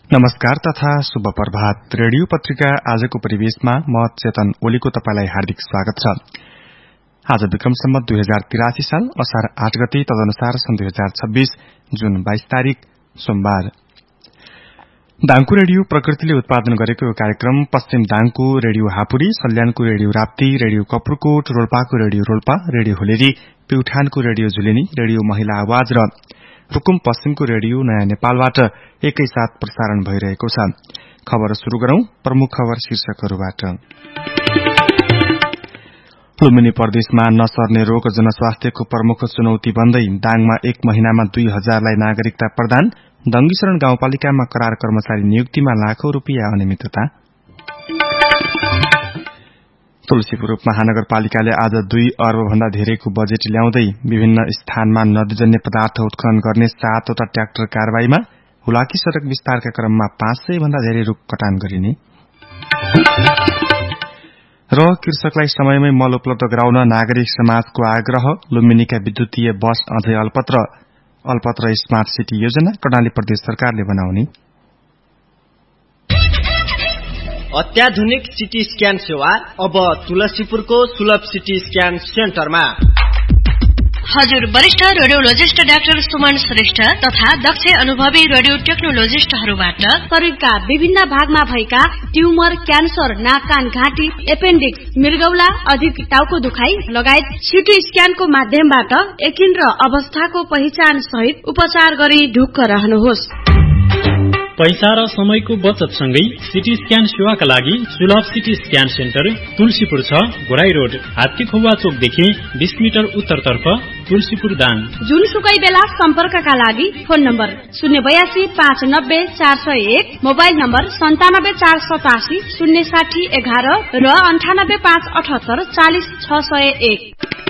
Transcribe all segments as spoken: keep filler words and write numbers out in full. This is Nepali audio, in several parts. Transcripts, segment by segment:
नमस्कार तथा शुभ प्रभात। रेडियो पत्रिका आजको परिवेशमा म चेतन ओलीको तपाईलाई हार्दिक स्वागत छ। आज विक्रम सम्वत दुई हजार तिरासी साल असार आठ गते तदनुसार सन् दुई हजार छब्बीस जुन बाइस तारिक सोमबार। दाङको रेडियो प्रकृतिले उत्पादन गरेको यो कार्यक्रम पश्चिम दाङको radio हापुरी, सल्यानको radio Rapti, radio Kapurkot, रोल्पाको radio Rolpa, radio होलेरी, प्युठानको रेडियो झुलेनी, रेडियो महिला आवाज र रुकुम पश्चिमको रेडियो नयाँ नेपालबाट एकैसाथ प्रसारण भइरहेको छ। खबर शुरू गरौं प्रमुख खबर शीर्षकहरूबाट। लुम्बिनी प्रदेशमा नसर्ने रोग जनस्वास्थ्यको प्रमुख चुनौती बन्दै दाङमा एक महिनामा दुई हजारलाई नागरिकता प्रदान, दंगीशरण गाउँपालिकामा करार कर्मचारी नियुक्तिमा लाखौं रूपियाँ अनियमितता। तुलसीपुर महानगरपालिकाले आज दुई अर्ब भन्दा धेरैको बजेट ल्याउँदै विभिन्न स्थानमा नदीजन्य पदार्थ उत्खनन गर्ने सातवटा ट्र्याक्टर कारवाहीमा, हुलाकी सड़क विस्तारका क्रममा पाँच सय भन्दा धेरै रूख कटान गरिने र कृषकलाई समयमै मल उपलब्ध गराउन नागरिक समाजको आग्रह। लुम्बिनीका विद्युतीय बस अझै अल्पत्र अल्पत्र स्मार्ट सिटी योजना कर्णाली प्रदेश सरकारले बनाउने। अत्याधुनिक सिटी स्क्यान सेवा अब तुलसीपुरको सुलभ सिटी स्क्यान सेन्टरमा। हजुर वरिष्ठ रेडियोलोजिस्ट डाक्टर सुमन श्रेष्ठ तथा दक्ष अनुभवी रेडियो टेक्नोलोजिस्टहरूबाट शरीरका विभिन्न भागमा भएका ट्युमर, क्यान्सर, नाक कान घाँटी, एपेन्डिक्स, मृगौला, अधिक टाउको दुखाइ लगायत सिटी स्क्यानको माध्यमबाट यकिन र अवस्थाको पहिचान सहित उपचार गरी ढुक्क रहनुहोस्। पैसा र समयको बचत सँगै सिटी स्क्यान सेवाका लागि सुलभ सिटी स्क्यान सेन्टर तुलसीपुर छ, घोराई रोड, हात्ती खुवा चोकदेखि बीस मिटर उत्तरतर्फ, तुलसीपुर दाङ। जुनसुकै बेला सम्पर्कका लागि फोन नम्बर शून्य बयासी पाँच नब्बे चार सय एक, मोबाइल नम्बर सन्तानब्बे चार सतासी शून्य साठी एघार र अन्ठानब्बे पाँच अठहत्तर चालिस छ सय एक।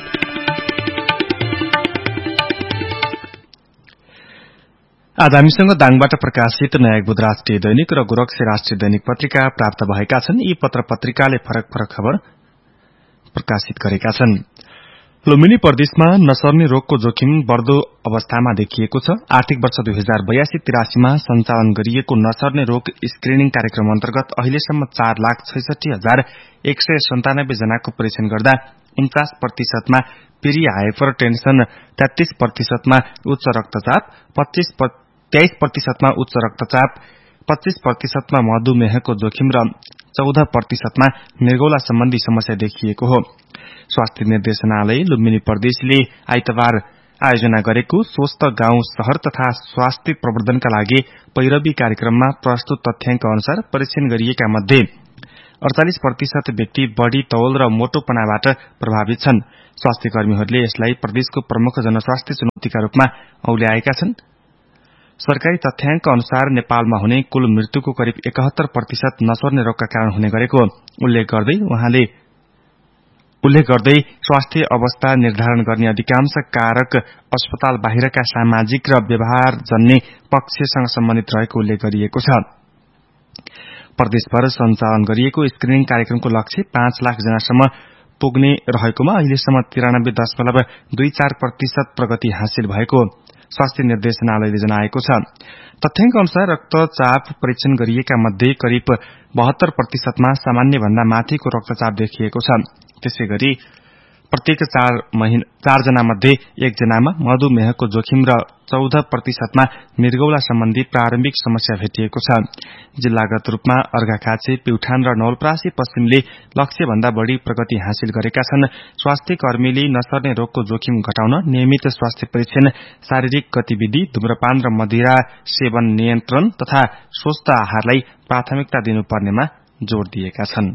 आज हामीसँग दाङबाट प्रकाशित नयाँ बुध राष्ट्रिय दैनिक र गोरक्षी राष्ट्रिय दैनिक पत्रिका प्राप्त भएका छन्। यी पत्र पत्रिकाले फरक फरक खबर प्रकाशित गरेका छन्। लुम्बिनी प्रदेशमा नसर्ने रोगको जोखिम बढ़दो अवस्थामा देखिएको छ। आर्थिक वर्ष दुई हजार बयासी तिरासीमा सञ्चालन गरिएको नसर्ने रोग स्क्रिनिङ कार्यक्रम अन्तर्गत अहिलेसम्म चार लाख छैसठी हजार एक सय सन्तानब्बे जनाको परीक्षण गर्दा उन्चास प्रतिशतमा प्री हाइपर टेन्सन, तेत्तीस प्रतिशतमा उच्च रक्तचाप, पच्चीस तेइस प्रतिशतमा उच्च रक्तचाप, पच्चीस प्रतिशतमा मधुमेहको जोखिम र चौध प्रतिशतमा मृगौला सम्बन्धी समस्या देखिएको हो। स्वास्थ्य निर्देशनालय लुम्बिनी प्रदेशले आइतबार आयोजना गरेको स्वस्थ गाउँ शहर तथा स्वास्थ्य प्रवर्धनका लागि पैरवी कार्यक्रममा प्रस्तुत तथ्याङ्क अनुसार परीक्षण गरिएका मध्ये अड़चालिस प्रतिशत व्यक्ति बढ़ी तौल र मोटोपनाबाट प्रभावित छन्। स्वास्थ्य कर्मीहरूले यसलाई प्रदेशको प्रमुख जनस्वास्थ्य चुनौतीका रूपमा औल्याएका छन्। सरकारी तथ्याङ्क अनुसार नेपालमा हुने कुल मृत्युको करिब एकात्तर प्रतिशत नसर्ने रोगका कारण हुने गरेको उल्लेख गर्दै उहाँले उल्लेख गर्दै स्वास्थ्य अवस्था निर्धारण गर्ने अधिकांश कारक अस्पताल बाहिरका सामाजिक र व्यवहारजन्य पक्षसँग सम्बन्धित रहेको उल्लेख गरिएको छ। प्रदेशभर सञ्चालन गरिएको स्क्रिनिङ कार्यक्रमको लक्ष्य पाँच लाख जनासम्म पुग्ने रहेकोमा अहिलेसम्म तिरानब्बे दशमलव दुई चार प्रतिशत प्रगति हासिल भएको स्वास्थ्य निर्देशनालयले जनाएको छ। तथ्याङ्क अनुसार रक्तचाप परीक्षण गरिएका मध्ये करिब बहत्तर प्रतिशतमा सामान्य भन्दा माथिको रक्तचाप देखिएको छ। त्यसै गरी प्रत्येक चार महिना चार जना मध्ये एक जनामा मधुमेहको जोखिम र चौध प्रतिशतमा मृगौला सम्बन्धी प्रारम्भिक समस्या भेटिएको छ। जिल्लागत रूपमा अर्घाखाँची, प्युठान र नवलपरासी पश्चिमले लक्ष्य भन्दा बढ़ी प्रगति हासिल गरेका छन्। स्वास्थ्य कर्मीले नसर्ने रोगको जोखिम घटाउन नियमित स्वास्थ्य परीक्षण, शारीरिक गतिविधि, धूम्रपान र मदिरा सेवन नियन्त्रण तथा स्वस्थ आहारलाई प्राथमिकता दिनुपर्नेमा जोड़ दिएका छन्।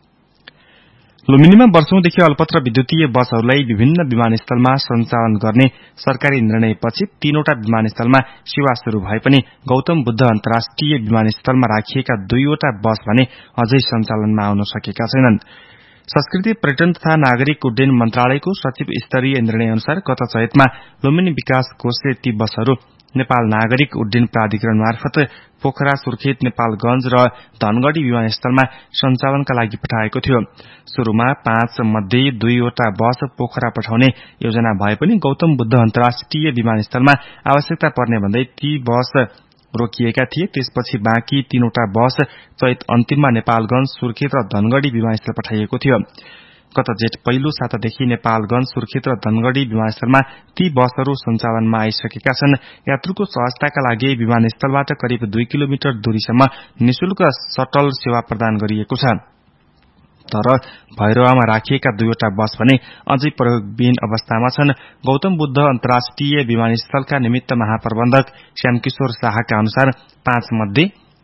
लुम्बिनीमा वर्षौंदेखि अल्पत्र विद्युतीय बसहरूलाई विभिन्न विमानस्थलमा सञ्चालन गर्ने सरकारी निर्णयपछि तीनवटा विमानस्थलमा सेवा शुरू भए पनि गौतम बुद्ध अन्तर्राष्ट्रिय विमानस्थलमा राखिएका दुईवटा बस भने अझै सञ्चालनमा आउन सकेका छैनन्। संस्कृति, पर्यटन तथा नागरिक उड्डयन मन्त्रालयको सचिव स्तरीय निर्णय अनुसार गत चैतमा लुम्बिनी विकास कोषले ती बसहरू नेपाल नागरिक उड्डयन प्राधिकरण मार्फत पोखरा, सुर्खेत, नेपालगंज र धनगढ़ी विमानस्थलमा सञ्चालनका लागि पठाएको थियो। शुरूमा पाँच मध्ये दुईवटा बस पोखरा पठाउने योजना भए पनि गौतम बुद्ध अन्तर्राष्ट्रिय विमानस्थलमा आवश्यकता पर्ने भन्दै ती बस रोकिएका थिए। त्यसपछि बाँकी तीनवटा बस चैत अन्तिममा नेपालगञ्ज, सुर्खेत र धनगढ़ी विमानस्थल पठाइएको थियो। गत जेठ पहिलो सातादेखि नेपालगञ्ज, सुर्खेत र धनगढ़ी विमानस्थलमा ती बसहरू सञ्चालनमा आइसकेका छन्। यात्रुको सहजताका लागि विमानस्थलबाट करिब दुई किलोमिटर दूरीसम्म निशुल्क शटल सेवा प्रदान गरिएको छ। तर भैरवामा राखिएका दुईवटा बस भने अझै प्रयोगविहीन अवस्थामा छन्। गौतम बुद्ध अन्तर्राष्ट्रिय विमानस्थलका निमित्त महाप्रबन्धक श्यामकिशोर शाहका अनुसार पाँच मध्ये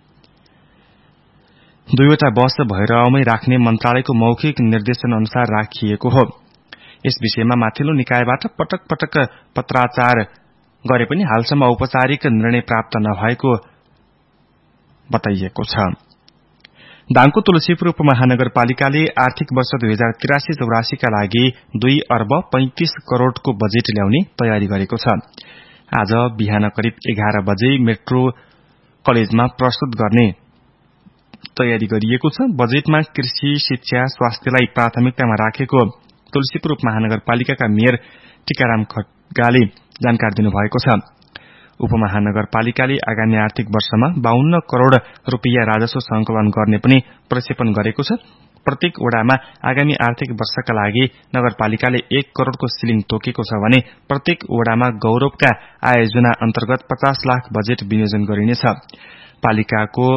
दुईवटा बस भैरवामै राख्ने मन्त्रालयको मौखिक निर्देशन अनुसार राखिएको हो। यस विषयमा माथिल्लो निकायबाट पटक पटक पत्राचार गरे पनि हालसम्म औपचारिक निर्णय प्राप्त नभएको बताइएको छ। दाङको तुलसीपुर उपमहानगरपालिकाले आर्थिक वर्ष दुई हजार तिरासी चौरासी का लागि दुई अर्ब पैंतिस करोड़को बजेट ल्याउने तयारी गरेको छ। आज बिहान करिब एघार बजे मेट्रो कलेजमा प्रस्तुत गर्ने तयारी गरिएको छ। बजेटमा कृषि, शिक्षा, स्वास्थ्यलाई प्राथमिकतामा राखेको तुलसीपुर उपमहानगरपालिकाका मेयर टीकाराम खड्गाले जानकारी दिनुभएको छ। उपमहानगरपालिकाले आगामी आर्थिक वर्षमा बाहन्न करोड़ रूपियाँ राजस्व संकलन गर्ने पनि प्रक्षेपण गरेको छ। प्रत्येक वडामा आगामी आर्थिक वर्षका लागि नगरपालिकाले एक करोड़को सिलिङ तोकेको छ भने प्रत्येक वडामा गौरवका आयोजना अन्तर्गत पचास लाख बजेट विनियोजन गरिनेछ। पालिकाको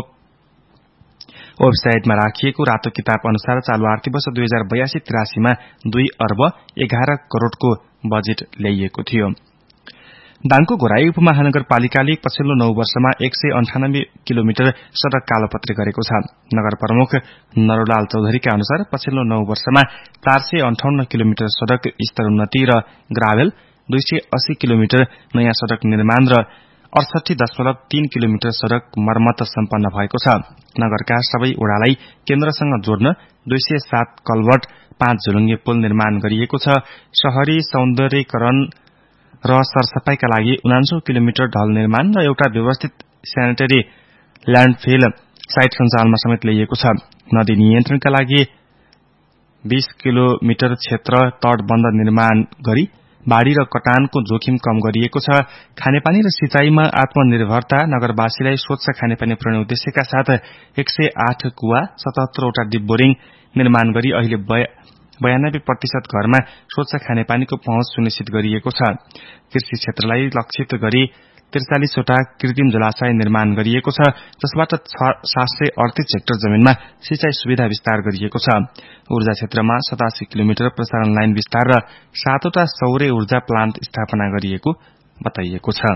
वेबसाइटमा राखिएको रातो किताब अनुसार चालू आर्थिक वर्ष दुई हजार बयासी तिरासीमा दुई अर्ब एघार करोड़को बजेट ल्याइएको थियो। दाङको घोराई उपमहानगरपालिकाले पछिल्लो नौ वर्षमा एक सय अन्ठानब्बे किलोमिटर सड़क कालोपत्री गरेको छ। नगर प्रमुख नरोलाल चौधरीका अनुसार पछिल्लो नौ वर्षमा चार सय अन्ठाउन्न किलोमिटर सड़क स्तरोन्नति र ग्राभेल, दुई सय अस्सी किलोमिटर नयाँ सड़क निर्माण र अडसठी दशमलव तीन किलोमिटर सड़क मर्मत सम्पन्न भएको छ। नगरका सबै वडालाई केन्द्रसँग जोड्न दुई सय सात कलवर्ट, पाँच झुलुङ्गे पुल निर्माण गरिएको छ। शहरी सौन्दर्यीकरण र सरसफाईका लागि उनान्सौ किलोमिटर ढल निर्माण र एउटा व्यवस्थित सेनिटरी ल्याण्डफिल साइट सञ्चालनमा समेत ल्याइएको छ। नदी नियन्त्रणका लागि बीस किलोमिटर क्षेत्र तटबन्ध निर्माण गरी बाढ़ी र कटानको जोखिम कम गरिएको छ। खानेपानी र सिंचाईमा आत्मनिर्भरता, नगरवासीलाई स्वच्छ खानेपानी पुर्याउने उद्देश्यका साथ एक सय आठ कुवा, सतहत्तरवटा डिपबोरिङ निर्माण गरी अहिले बयानब्बे प्रतिशत घरमा स्वच्छ खानेपानीको पहुँच सुनिश्चित गरिएको छ। कृषि क्षेत्रलाई लक्षित गरी त्रिचालिसवटा कृत्रिम जलाशय निर्माण गरिएको छ, जसबाट सात सय अडतीस हेक्टर जमिनमा सिंचाई सुविधा विस्तार गरिएको छ। ऊर्जा क्षेत्रमा सतासी किलोमिटर प्रसारण लाइन विस्तार र सातवटा सौर्य ऊर्जा प्लान्ट स्थापना गरिएको बताइएको छ।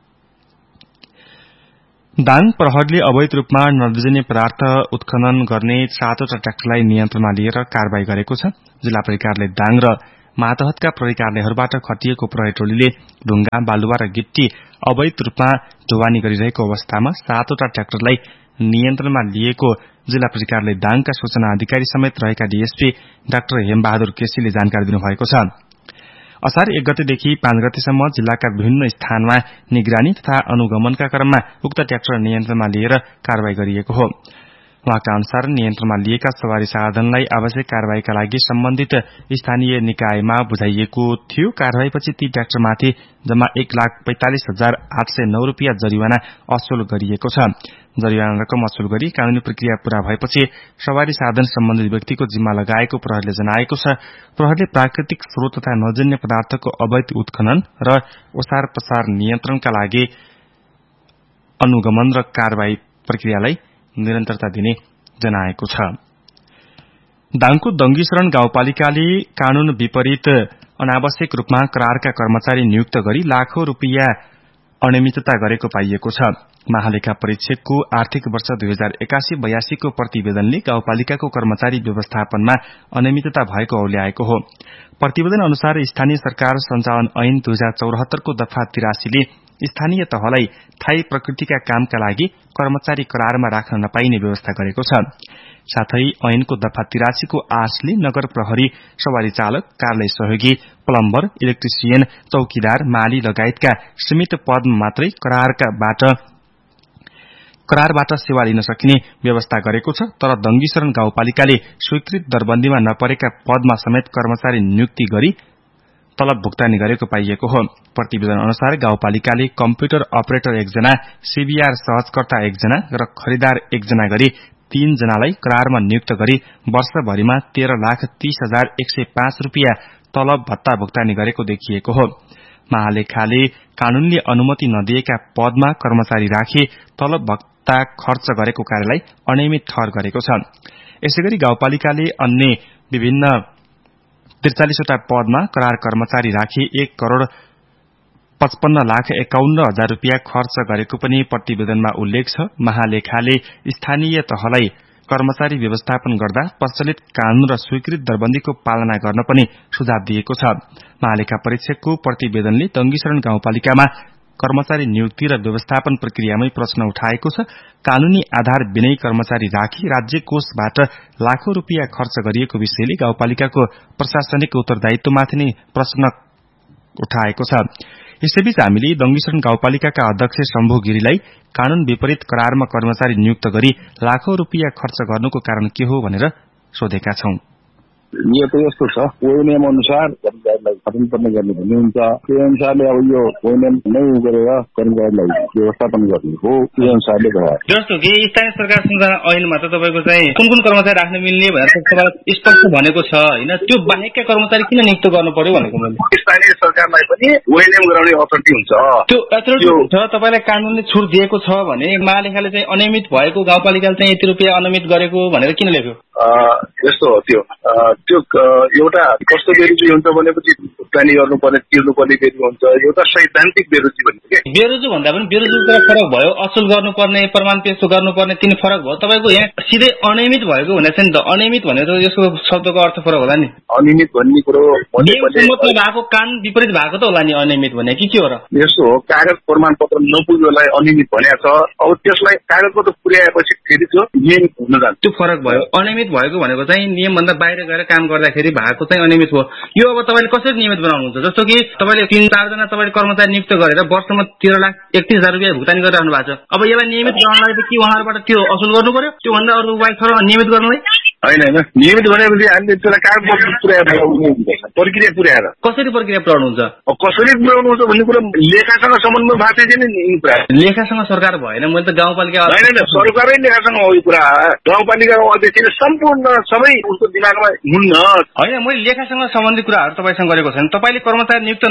दाङ प्रहरीले अवैध रूपमा नर्वजनीय पदार्थ उत्खनन गर्ने सातवटा ट्र्याक्टरलाई नियन्त्रणमा लिएर कारवाही गरेको छ। जिल्ला प्रहरी कार्यालय दाङ र मातहतका प्रहरी कार्यालयहरूबाट खटिएको प्रहरी टोलीले ढुंगा, बालुवा र गिट्टी अवैध रूपमा ढुवानी गरिरहेको अवस्थामा सातवटा ट्र्याक्टरलाई नियन्त्रणमा लिएको जिल्ला प्रहरी कार्यालय दाङका सूचना अधिकारी समेत रहेका डीएसपी डाक्टर हेमबहादुर केसीले जानकारी दिनुभएको छ। असार एक गतेदेखि पाँच गतेसम्म जिल्लाका विभिन्न स्थानमा निगरानी तथा अनुगमनका क्रममा उक्त ट्र्याक्टर नियन्त्रणमा लिएर कारवाही गरिएको हो। उहाँका अनुसार नियन्त्रणमा लिएका सवारी साधनलाई आवश्यक कारवाहीका लागि सम्बन्धित स्थानीय निकायमा बुझाइएको थियो। कारवाहीपछि ती ट्र्याक्टरमाथि जम्मा एक लाख पैंतालिस हजार आठ सय नौ रूपियाँ जरिवाना असुल गरिएको छ। जरिवाना रकम असुल गरी कानूनी प्रक्रिया पूरा भएपछि सवारी साधन सम्बन्धित व्यक्तिको जिम्मा लगाएको प्रहरीले जनाएको छ। प्रहरीले प्राकृतिक स्रोत तथा नजन्य पदार्थको अवैध उत्खनन र ओसार पसार नियन्त्रणका लागि अनुगमन र कारवाही प्रक्रियालाई निरन्तरता दिने जनाएको छ। दाङको दंगीशरण गाउँपालिकाले कानून विपरीत अनावश्यक रूपमा करारका कर्मचारी नियुक्त गरी लाखौं रूपियाँ अनियमितता गरेको पाइएको छ। महालेखा परीक्षकको आर्थिक वर्ष दुई हजार एकासी बयासी को प्रतिवेदनले गाउँपालिकाको कर्मचारी व्यवस्थापनमा अनियमितता भएको औल्याएको हो। प्रतिवेदन अनुसार स्थानीय सरकार सञ्चालन ऐन दुई हजार चौरात्तर को दफा तिरासीले स्थानीय तहलाई स्थायी प्रकृतिका कामका लागि कर्मचारी करारमा राख्न नपाइने व्यवस्था गरेको छ। साथै ऐनको दफा तिरासी को आशले नगर प्रहरी, सवारी चालक, कार्यालय सहयोगी, प्लम्बर, इलेक्ट्रिसियन, चौकीदार, माली लगायतका सीमित पदमा मात्रै करारबाट करारबाट सेवा लिन सकिने व्यवस्था गरेको छ। तर दंगीशरण गाउँपालिकाले स्वीकृत दरबन्दीमा नपरेका पदमा समेत कर्मचारी नियुक्ति गरी तलब भुक्तानी गरेको पाइएको हो। प्रतिवेदन अनुसार गाउँपालिकाले कम्प्युटर अपरेटर एकजना, सीबीआर सहजकर्ता एकजना र खरिदार एकजना गरी तीन जनालाई करारमा नियुक्त गरी वर्षभरिमा तेह्र लाख तीस हजार एक सय पाँच रूपियाँ तलब भत्ता भुक्तानी गरेको देखिएको हो। महालेखाले कानूनले अनुमति नदिएका पदमा कर्मचारी राखी तलब भत्ता खर्च गरेको कार्यलाई अनियमित ठहर गरेको छ। यसैगरी गाउँपालिकाले अन्य विभिन्न त्रिचालिसवटा पदमा करार कर्मचारी राखी एक करोड़ पचपन्न लाख एकाउन्न हजार रूपियाँ खर्च गरेको पनि प्रतिवेदनमा उल्लेख छ। महालेखाले स्थानीय तहलाई कर्मचारी व्यवस्थापन गर्दा प्रचलित कानून र स्वीकृत दरबन्दीको पालना गर्न पनि सुझाव दिएको छ। महालेखा परीक्षकको प्रतिवेदनले दङ्गीशरण गाउँपालिकामा कर्मचारी नियुक्ति र व्यवस्थापन प्रक्रियामै प्रश्न उठाएको छ। कानूनी आधार बिनै कर्मचारी राखी राज्य कोषबाट लाखौं रूपियाँ खर्च गरिएको विषयले गाउँपालिकाको प्रशासनिक उत्तरदायित्वमाथि नै प्रश्न उठाएको छ। यसैबीच हामीले दङ्गीशरण गाउँपालिकाका अध्यक्ष शम्भु गिरीलाई कानून विपरीत करारमा कर्मचारी नियुक्त गरी लाखौं रूपियाँ खर्च गर्नुको कारण के हो भनेर सोधेका छौं। यो त यस्तो छ, कोही नियम अनुसार कर्मचारीलाई खतम गर्ने भन्ने हुन्छ। त्यो अनुसारले अब यो कोही नियम नै गरेर कर्मचारीलाई व्यवस्थापन गर्ने हो, त्यो अनुसारले भयो। जस्तो कि स्थानीय सरकार संरचना ऐनमा त तपाईँको चाहिँ कुन कुन कर्मचारी राख्न मिल्ने भनेर तपाईँलाई स्पष्ट भनेको छ होइन, त्यो बाहेकका कर्मचारी किन नियुक्त गर्नु पर्यो भनेको मैले। स्थानीय सरकारलाई पनि कोही नियम गराउने अथोरिटी हुन्छ, त्यो अथोरिटी हुन्छ। तपाईँलाई कानूनले छुट दिएको छ भने महालेखाले चाहिँ अनियमित भएको गाउँपालिकाले चाहिँ यति रुपियाँ अनियमित गरेको भनेर किन लेख्यो? यस्तो हो, त्यो त्यो एउटा कस्तो बेरुजी हुन्छ भनेपछि भुक्तानी गर्नुपर्ने तिर्नुपर्ने बेरुजी हुन्छ, एउटा सैद्धान्तिक बेरुजी भन्छ क्या। बेरुजु भन्दा पनि बेरुजुको फरक भयो, असुल गर्नुपर्ने प्रमाण पेश गर्नुपर्ने तिन फरक भयो। तपाईँको यहाँ सिधै अनियमित भएको भनेको छ नि त। अनियमित भनेर यसको शब्दको अर्थ फरक होला नि। अनियमित भन्ने कुरो भएको कान विपरीत भएको त होला नि अनियमित भने कि के हो र? यस्तो हो, कागज प्रमाण पत्र नपुग्योलाई अनियमित भनेको छ। अब त्यसलाई कागज पत्र पुर्याएपछि फेरि त्यो नियमित हुन जान्छ, त्यो फरक भयो। अनियमित भएको भनेको चाहिँ नियमभन्दा बाहिर गएर काम गर्दाखेरि भएको चाहिँ अनियमित हो। यो अब तपाईँले कसरी नियमित बनाउनुहुन्छ? जस्तो कि तपाईँले तीन चारजना तपाईँले कर्मचारी नियुक्त गरेर वर्षमा तेह्र लाख एकतिस हजार रुपियाँ भुक्तानी गरिरहनु भएको छ। अब यसलाई नियमित गराउनलाई त के उहाँहरूबाट त्यो असुल गर्नु पर्यो? त्योभन्दा अरू उपाय छ र नियमित गर्नलाई? होइन होइन, नियमित भनेपछि हामीले त्यसलाई कागज पत्र पुर्याएर प्रक्रिया पुर्याएर कसरी प्रक्रिया पुर्याउनुहुन्छ? अब कसरी पुर्याउनुहुन्छ भन्ने कुरा लेखासँग सम्बन्ध भएको छैन नि। लेखासँग सरकार भएन, मैले त गाउँपालिका होइन, सरकारै लेखासँग हो यो कुरा। गाउँपालिकाको अध्यक्षले सम्पूर्ण सबै उसको दिमागमा हुन्न होइन। मैले लेखासँग सम्बन्धित कुराहरू तपाईँसँग गरेको छैन। तपाईँले कर्मचारी नियुक्त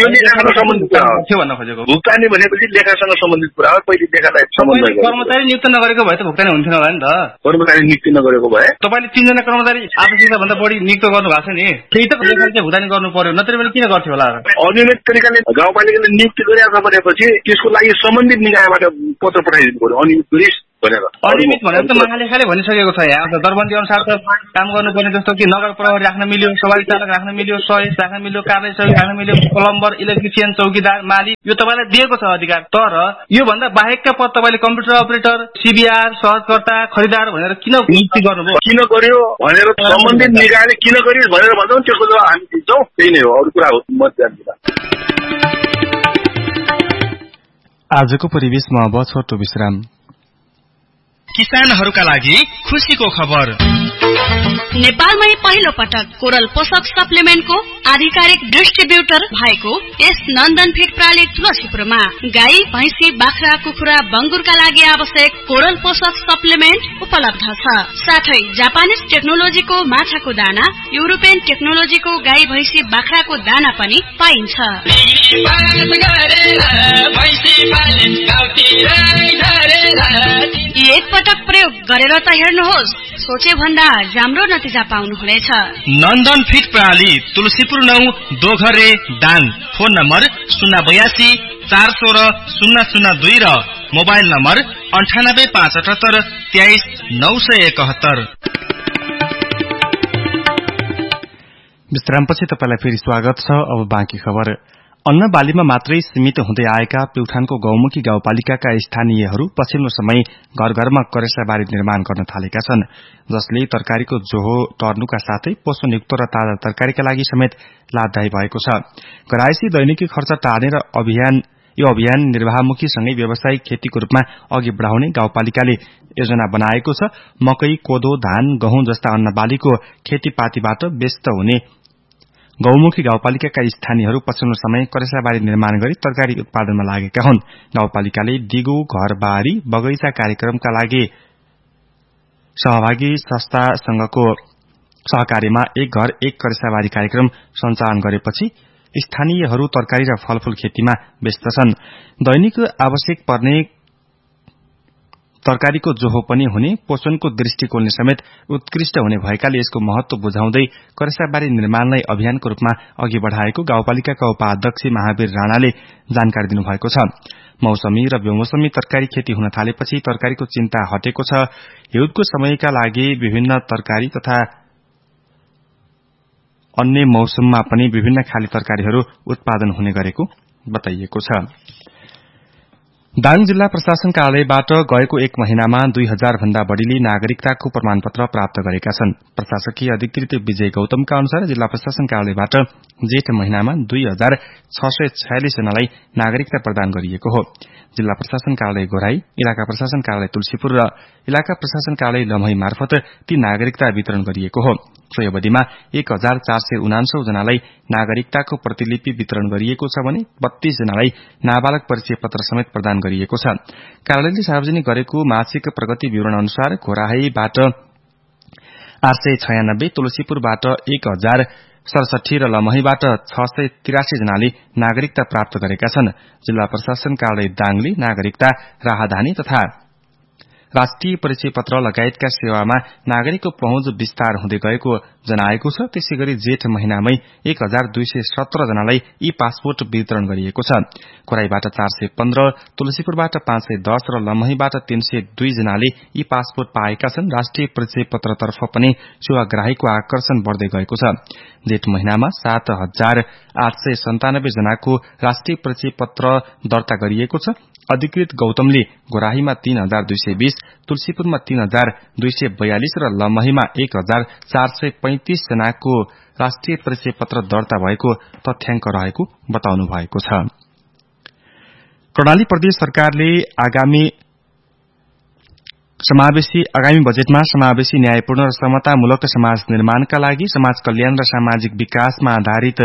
भन्न खोजेको भुक्तानी भनेपछि लेखासँग सम्बन्धित कुरा हो। पहिले लेखालाई सम्बन्ध कर्मचारी नियुक्त नगरेको भए त भुक्तानी हुन्थेन होला नि त। कर्मचारी नियुक्ति नगरेको भए तपाईँले तीनजना कर्मचारी आवश्यकता भन्दा बढी नियुक्त गर्नु भएको छ नि, त्यही त लेखाले चाहिँ भुक्तानी गर्नु पर्यो, नत्र भने किन गर्थ्यो होला? अनियमित तरिकाले गाउँपालिकाले नियुक्ति गरेको छ भनेपछि त्यसको लागि सम्बन्धित निकायबाट पत्र पठाइदिनु पर्यो अनियमित पुलिस भनेर। अनियमित भनेर त महालेखाले भनिसकेको छ यहाँ। दरबन्दी अनुसार त काम गर्नुपर्ने जस्तो कि नगर प्रहरी राख्न मिल्यो, सवारी चालक राख्न मिल्यो, सहयोग राख्न मिल्यो, कार्य सहयोग राख्न मिल्यो, प्लम्बर, इलेक्ट्रिसियन, चौकीदार, मालिक, यो तपाईँलाई दिएको छ अधिकार। तर योभन्दा बाहेकका पद तपाईँले कम्प्युटर अपरेटर, सीबीआर, सहजकर्ता, खरिदार भनेर किन नियुक्ति गर्नुभयो? किन गर्यो भनेर सम्बन्धित निकायले किन गर्यो भनेर भन्छौँ, त्यसको जवाब हामी दिन्छौँ। त्यही नै हो, अरू कुरा हो म जान्दिनँ। आजको परिवेशमा अब छोटो विश्राम। किसानहरूका लागि खुशीको खबर। नेपालमै पहिलो पटक कोरल पोषक सप्लिमेन्टको आधिकारिक डिस्ट्रिब्युटर भएको यस नन्दन फिड प्राली तुलसीपुरमा गाई, भैँसी, बाख्रा, कुखुरा, बङ्गुरका लागि आवश्यक कोरल पोषक सप्लिमेन्ट उपलब्ध छ। साथै जापानिज टेक्नोलोजीको माछाको दाना, युरोपियन टेक्नोलोजीको गाई, भैँसी, बाख्राको दाना पनि पाइन्छ। एक पटक प्रयोग गरेर त हेर्नुहोस्, सोचे भन्दा राम्रो नतिजा पाउनुहुनेछ। नन्दन फिड प्रणाली तुलसीपुर नौ दोघरे दाङ। फोन नम्बर शून्य बयासी चार सोह्र शून्य शून्य दुई र मोबाइल नम्बर अन्ठानब्बे पाँच अठहत्तर तेइस नौ सय एकहत्तर। विश्रामपछि तपाईलाई फेरि स्वागत छ। अब बाँकी खबर। अन्न बालीमा मात्रै सीमित हुँदै आएका प्युठानको गौमुखी गाउँपालिकाका स्थानीयहरू पछिल्लो समय घर घरमा करेसाबारी निर्माण गर्न थालेका छन्, जसले तरकारीको जोहो टर्नुका साथै पोषणयुक्त र ताजा तरकारीका लागि समेत लाभदायी भएको छ। घरायसी दैनिकी खर्च टार्ने र अभियान यो अभियान निर्वाहमुखीसँगै व्यावसायिक खेतीको रूपमा अघि बढाउने गाउँपालिकाले योजना बनाएको छ। मकै, कोदो, धान, गहुँ जस्ता अन्न बालीको खेतीपातीबाट व्यस्त हुने गौमुखी गाउँपालिकाका स्थानीयहरू पछिल्लो समय करेसाबारी निर्माण गरी तरकारी उत्पादनमा लागेका हुन्। गाउँपालिकाले दिगो घरबारी बगैँचा कार्यक्रमका लागि सहभागी संस्थासँगको सहकार्यमा एक घर एक करेसाबारी कार्यक्रम सञ्चालन गरेपछि स्थानीयहरू तरकारी र फलफूल खेतीमा व्यस्त छन्। दैनिक आवश्यक पर्ने तरकारीको जोहो पनि हुने, पोषणको दृष्टिकोणले समेत उत्कृष्ट हुने भएकाले यसको महत्व बुझाउँदै करेसाबारी निर्माणलाई अभियानको रूपमा अघि बढ़ाएको गाउँपालिकाका उपाध्यक्ष महावीर राणाले जानकारी दिनुभएको छ। मौसमी र बेमौसमी तरकारी खेती हुन थालेपछि तरकारीको चिन्ता हटेको छ। हिउँदको समयका लागि विभिन्न तरकारी तथा अन्य मौसममा पनि विभिन्न खाली तरकारीहरू उत्पादन हुने गरेको बताइएको छ। दाङ जिल्ला प्रशासन कार्यालयबाट गएको एक महिनामा दुई हजार भन्दा बढ़ीले नागरिकताको प्रमाणपत्र प्राप्त गरेका छन्। प्रशासकीय अधिकृत विजय गौतमका अनुसार जिल्ला प्रशासन कार्यालयबाट जेठ महिनामा दुई हजार छ सय छयालिस जनालाई नागरिकता प्रदान गरिएको हो। जिल्ला प्रशासन कार्यालय गोराई, इलाका प्रशासन कार्यालय तुलसीपुर र इलाका प्रशासन कार्यालय लम्हई मार्फत ती नागरिकता वितरण गरिएको हो। सोही अवधिमा एक हजार चार सय उनान्सौ जनालाई नागरिकताको प्रतिलिपि वितरण गरिएको छ भने बत्तीस जनालाई नाबालक परिचय पत्र समेत प्रदान गरिएको छ। कार्यालयले सार्वजनिक गरेको मासिक प्रगति विवरण अनुसार घोराईबाट आठ सय छयानब्बे, तुलसीपुरबाट एक हजार सडसठी र लमहीबाट छ सय तिरासी जनाले नागरिकता प्राप्त गरेका छन्। जिल्ला प्रशासन कार्यालय दाङले नागरिकता, राहदानी तथा राष्ट्रिय परिचय पत्र लगायतका सेवामा नागरिकको पहुँच विस्तार हुँदै गएको जनाएको छ। त्यसैगरी जेठ महिनामै एक हजार दुई सय सत्र जनालाई ई पासपोर्ट वितरण गरिएको छ। कोराईबाट चार सय पन्ध्र, तुलसीपुरबाट पाँच सय दस र लम्हीबाट तीन सय दुई जनाले ई पासपोर्ट पाएका छन्। राष्ट्रिय परिचय पत्रतर्फ पनि सेवाग्राहीको आकर्षण बढ़दै गएको छ। जेठ महिनामा सात हजार आठ सय सन्तानब्बे जनाको राष्ट्रिय परिचय पत्र दर्ता गरिएको छ। अधिकृत गौतमले गोराहीमा तीन हजार दुई सय बीस, तुलसीपुरमा तीन हजार दुई सय बयालिस र लमहीमा एक हजार चार सय पैंतिस जनाको राष्ट्रिय परिचय पत्र दर्ता भएको तथ्याङ्क रहेको बताउनु भएको छ। कर्णाली प्रदेश सरकारले आगामी समावेशी आगामी बजेटमा समावेशी, न्यायपूर्ण र समतामूलक समाज निर्माणका लागि समाज कल्याण र सामाजिक विकासमा आधारित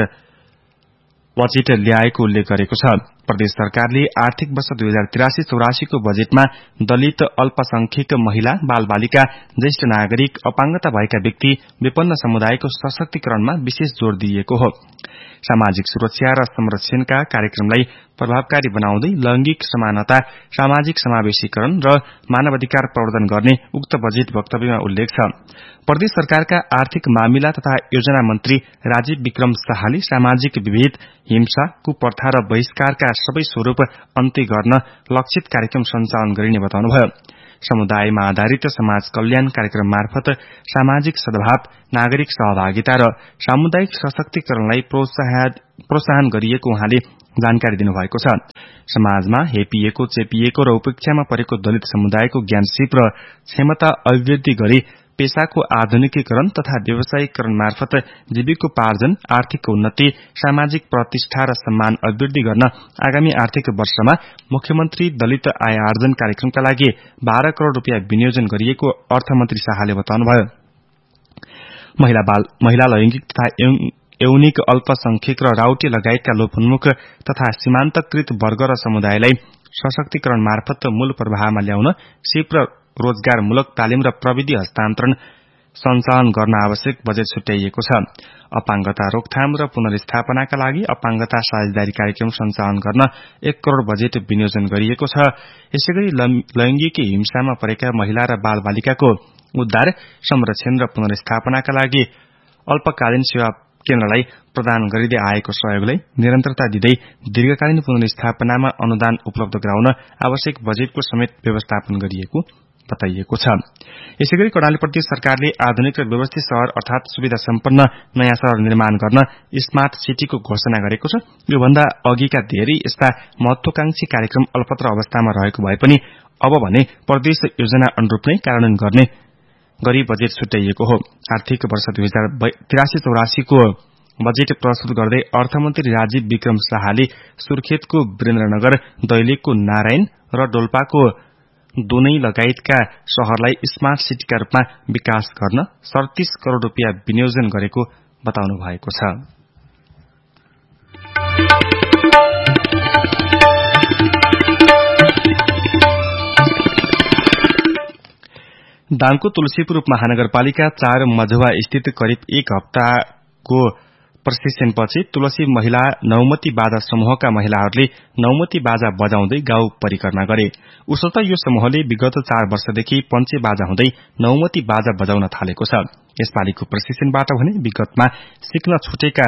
बजेट ल्याएको उल्लेख गरेको छ। प्रदेश सरकारले आर्थिक वर्ष दुई हजार तिरासी चौरासी को बजेटमा दलित, अल्पसंख्यक, महिला, बाल बालिका, ज्येष्ठ नागरिक, अपाङ्गता भएका व्यक्ति, विपन्न समुदायको सशक्तिकरणमा विशेष जोड़ दिइएको हो। सामाजिक सुरक्षा र संरक्षणका कार्यक्रमलाई प्रभावकारी बनाउँदै लैंगिक समानता, सामाजिक समावेशीकरण र मानवाधिकार प्रवर्धन गर्ने उक्त बजेट वक्तव्यमा उल्लेख छ। प्रदेश सरकारका आर्थिक मामिला तथा योजना मन्त्री राजीव विक्रम शाहले सामाजिक विभेद, हिंसा, कुप्रथा र बहिष्कारका सबै स्वरूप अन्त्य गर्न लक्षित कार्यक्रम सञ्चालन गरिने बताउनुभयो। समुदायमा आधारित समाज कल्याण कार्यक्रम मार्फत सामाजिक सद्भाव, नागरिक सहभागिता र सामुदायिक सशक्तिकरणलाई प्रोत्साहन गरिएको उहाँले जानकारी दिनुभएको छ। समाजमा हेपिएको, चेपिएको र उपेक्षामा परेको दलित समुदायको ज्ञान सिप र क्षमता अभिवृद्धि गरी पेशाको आधुनिकीकरण तथा व्यवसायीकरण मार्फत जीविकोपार्जन, आर्थिक उन्नति, सामाजिक प्रतिष्ठा र सम्मान अभिवृद्धि गर्न आगामी आर्थिक वर्षमा मुख्यमन्त्री दलित आय आर्जन कार्यक्रमका लागि बाह्र करोड़ रूपियाँ विनियोजन गरिएको अर्थमन्त्री शाहले बताउनुभयो। महिला बाल महिला लैंगिक तथा यौनिक, अल्पसंख्यक र राउटे लगायतका लोपोन्मुख तथा सीमान्तकृत वर्ग र समुदायलाई सशक्तिकरण मार्फत मूल प्रवाहमा ल्याउन सिप र रोजगारमूलक तालिम र प्रविधि हस्तान्तरण सञ्चालन गर्न आवश्यक बजेट छुट्याइएको छ। अपाङ्गता रोकथाम र पुनर्स्थापनाका लागि अपाङ्गता साझेदारी कार्यक्रम सञ्चालन गर्न एक करोड़ बजेट विनियोजन गरिएको छ। यसैगरी लैंगिक हिंसामा परेका महिला र बाल बालिकाको उद्धार, संरक्षण र पुनर्स्थापनाका लागि अल्पकालीन सेवा केन्द्रलाई प्रदान गरिँदै आएको सहयोगलाई निरन्तरता दिँदै दीर्घकालीन पुनर्स्थापनामा अनुदान उपलब्ध गराउन आवश्यक बजेटको समेत व्यवस्थापन गरिएको बताइएको छ। यसैगरी कर्णाली प्रदेश सरकारले आधुनिक र व्यवस्थित शहर अर्थात सुविधा सम्पन्न नयाँ शहर निर्माण गर्न स्मार्ट सिटीको घोषणा गरेको छ। योभन्दा अघिका धेरै यस्ता महत्वाकांक्षी कार्यक्रम अल्पत्र अवस्थामा रहेको भए पनि अब भने प्रदेश योजना अनुरूप नै कार्यान्वयन गर्ने गरी बजेट छुट्याइएको हो। आर्थिक वर्ष दुई हजार तिरासी चौरासी को बजेट प्रस्तुत गर्दै अर्थमन्त्री राजीव विक्रम शाहले सुर्खेतको वीरेन्द्रनगर, दैलेखको नारायण र डोल्पाको दोनै लगायतका शहरलाई स्मार्ट सिटीका रूपमा विकास गर्न सड़तीस करोड़ रूपियाँ विनियोजन गरेको बताउनु भएको छ। दाङको तुलसीपुर उपमहानगरपालिका चार मझुवा स्थित करिब एक हप्ताको प्रशिक्षणपछि तुलसी महिला नौमती बाजा समूहका महिलाहरूले नौमती बाजा बजाउँदै गाउँ परिक्रमा गरे। उसो त यो समूहले विगत चार वर्षदेखि पञ्चे बाजा हुँदै नौमती बाजा बजाउन थालेको छ। यसपालिको प्रशिक्षणबाट भने विगतमा सिक्न छुटेका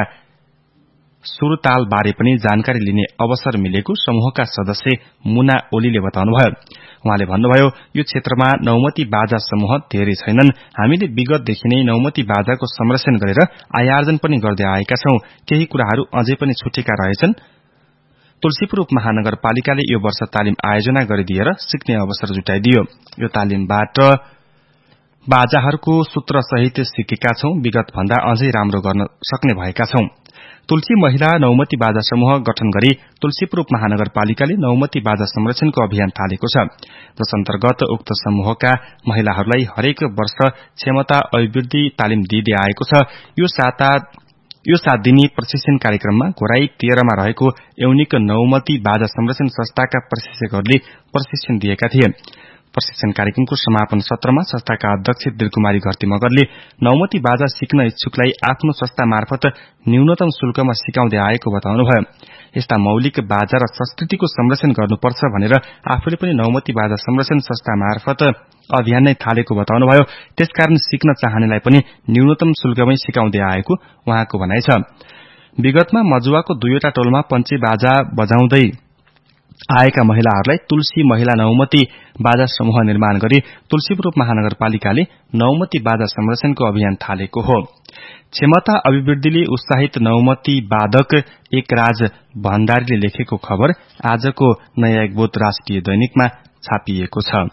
सुरताल बारे पनि जानकारी लिने अवसर मिलेको समूहका सदस्य मुना ओलीले बताउनुभयो। उहाँले भन्नुभयो, यो क्षेत्रमा नौमती बाजा समूह धेरै छैनन्। हामीले विगतदेखि नै नौमती बाजाको संरक्षण गरेर आयोजन पनि गर्दै आएका छौं। केही कुराहरू अझै पनि छुटेका रहेछन्। तुलसीपुर उपमहानगरपालिकाले यो वर्ष तालिम आयोजना गरिदिएर सिक्ने अवसर जुटाइदियो। यो तालिमबाट बाजाहरूको सूत्र सहित सिकेका छौं। विगत भन्दा अझै राम्रो गर्न सक्ने भएका छौं। तुलसी महिला नौमती बाजा समूह गठन गरी तुलसीपुर उपमहानगरपालिकाले नौमती बाजा संरक्षणको अभियान थालेको छ, जस अन्तर्गत उक्त समूहका महिलाहरूलाई हरेक वर्ष क्षमता अभिवृद्धि तालिम दिँदै आएको छ। यो साता यो सात दिनी प्रशिक्षण कार्यक्रममा घोराई तेह्रमा रहेको एउनिक नौमती बाजा संरक्षण संस्थाका प्रशिक्षकहरूले प्रशिक्षण दिएका थिए। प्रशिक्षण कार्यक्रमको समापन सत्रमा संस्थाका अध्यक्ष दिलकुमारी घरती मगरले नौमती बाजा सिक्न इच्छुकलाई आफ्नो संस्था मार्फत न्यूनतम शुल्कमा सिकाउँदै आएको बताउनुभयो। यस्ता मौलिक बाजा र संस्कृतिको संरक्षण गर्नुपर्छ भनेर आफूले पनि नौमती बाजा संरक्षण संस्था मार्फत अभियान नै थालेको बताउनुभयो। त्यसकारण सिक्न चाहनेलाई पनि न्यूनतम शुल्कमै सिकाउँदै आएको उहाँको भनाइ छ। विगतमा मजुवाको दुईवटा टोलमा पञ्चे बाजा बजाउँदै आएका महिलाहरूलाई तुलसी महिला नौमती बाजा समूह निर्माण गरी तुलसीपुर महानगरपालिकाले नौमती बाजा संरक्षणको अभियान थालेको हो। क्षमता अभिवृद्धिले उत्साहित नौमती वादक एकराज भण्डारीले लेखेको खबर आजको नयाँ एकबोध राष्ट्रिय दैनिकमा छापिएको छ।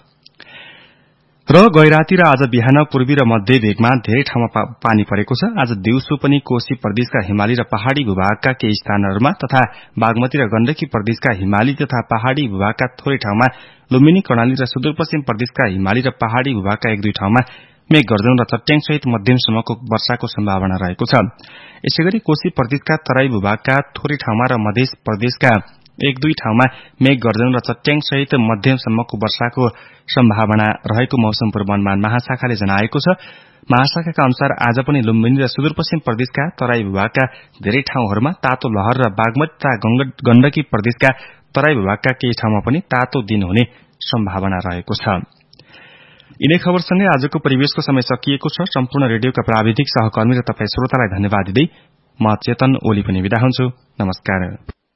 र गैराती र आज बिहान पूर्वी र मध्य भेगमा धेरै ठाउँमा पानी परेको छ। आज दिउँसो पनि कोशी प्रदेशका हिमाली र पहाड़ी भूभागका केही स्थानहरूमा तथा बागमती र गण्डकी प्रदेशका हिमाली तथा पहाड़ी भूभागका थोरै ठाउँमा, लुम्बिनी कर्णाली र सुदूरपश्चिम प्रदेशका हिमाली र पहाड़ी भूभागका एक दुई ठाउँमा मेघ गर्जन र चट्याङसहित मध्यमसम्मको वर्षाको सम्भावना रहेको छ। यसैगरी कोशी प्रदेशका तराई भूभागका थोरै ठाउँमा र मध्य प्रदेशका एक दुई ठाउँमा मेघ गर्जन र चट्याङसहित मध्यमसम्मको वर्षाको सम्भावना रहेको मौसम पूर्वानुमान महाशाखाले जनाएको छ। महाशाखाका अनुसार आज पनि लुम्बिनी र सुदूरपश्चिम प्रदेशका तराई भूभागका धेरै ठाउँहरूमा तातो लहर र बागमती तथा गण्डकी प्रदेशका तराई भूभागका केही ठाउँमा पनि तातो दिन हुने सम्भावना रहेको छ। यिनै खबरसँगै आजको परिवेशको समय सकिएको छ। सम्पूर्ण रेडियोका प्राविधिक सहकर्मी र तपाई श्रोतालाई धन्यवाद दिँदै म चेतन ओली पनि बिदा हुन्छु। नमस्कार।